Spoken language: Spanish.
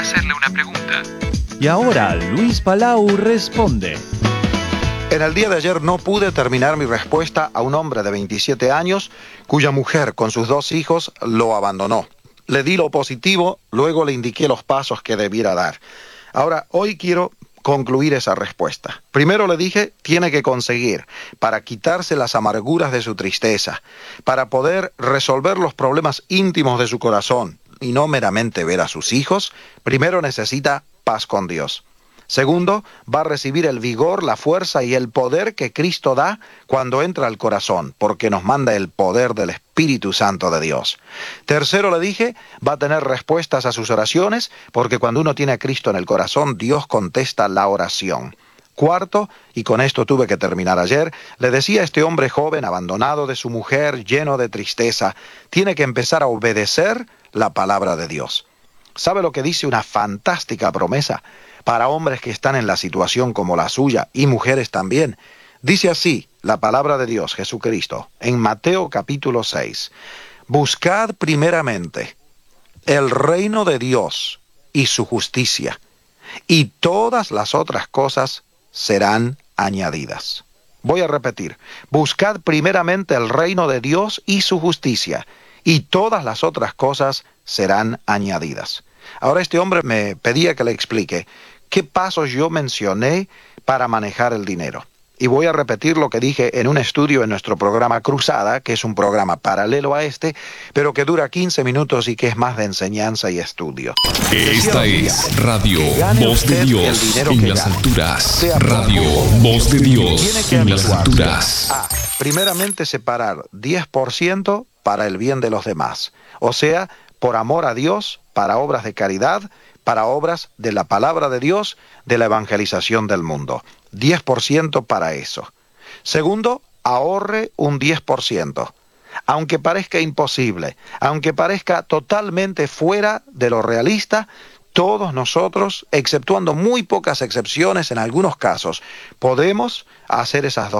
hacerle una pregunta. Y ahora Luis Palau responde. En el día de ayer no pude terminar mi respuesta a un hombre de 27 años cuya mujer con sus 2 hijos lo abandonó. Le di lo positivo, luego le indiqué los pasos que debiera dar. Ahora, hoy quiero concluir esa respuesta. Primero le dije, tiene que conseguir, para quitarse las amarguras de su tristeza, para poder resolver los problemas íntimos de su corazón y no meramente ver a sus hijos, primero necesita paz con Dios. Segundo, va a recibir el vigor, la fuerza y el poder que Cristo da cuando entra al corazón, porque nos manda el poder del Espíritu Santo de Dios. Tercero, le dije, va a tener respuestas a sus oraciones, porque cuando uno tiene a Cristo en el corazón, Dios contesta la oración. Cuarto, y con esto tuve que terminar ayer, le decía a este hombre joven, abandonado de su mujer, lleno de tristeza, tiene que empezar a obedecer la palabra de Dios. ¿Sabe lo que dice una fantástica promesa para hombres que están en la situación como la suya y mujeres también? Dice así la palabra de Dios, Jesucristo, en Mateo capítulo 6. Buscad primeramente el reino de Dios y su justicia, y todas las otras cosas serán añadidas. Voy a repetir, buscad primeramente el reino de Dios y su justicia, y todas las otras cosas serán añadidas. Ahora este hombre me pedía que le explique qué pasos yo mencioné para manejar el dinero. Y voy a repetir lo que dije en un estudio en nuestro programa Cruzada, que es un programa paralelo a este, pero que dura 15 minutos y que es más de enseñanza y estudio. Esta es Radio Voz de Dios en las alturas. Radio Voz de Dios en las alturas. Primeramente separar 10% para el bien de los demás. O sea, por amor a Dios, para obras de caridad, para obras de la palabra de Dios, de la evangelización del mundo. 10% para eso. Segundo, ahorre un 10%. Aunque parezca imposible, aunque parezca totalmente fuera de lo realista, todos nosotros, exceptuando muy pocas excepciones en algunos casos, podemos hacer esas